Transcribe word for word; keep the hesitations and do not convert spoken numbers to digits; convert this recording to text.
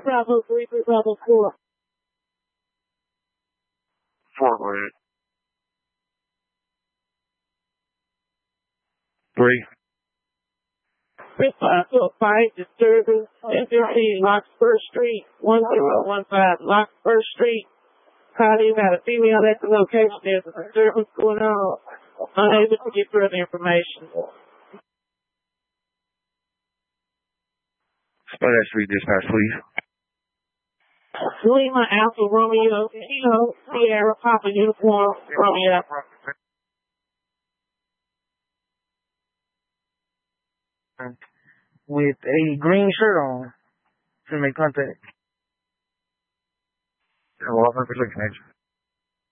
Bravo three three Bravo four. Four, go ahead. Three. Three five four five disturbance fifteen Loxford Street, one zero one five Loxford Street. How do you have a female at the location? There's a disturbance going on. Unable to get further information. Spell that street dispatch, please. Lima Alpha Romeo Kilo Sierra Papa Uniform Romeo. With a green shirt on to make contact. Well, I'm for connection.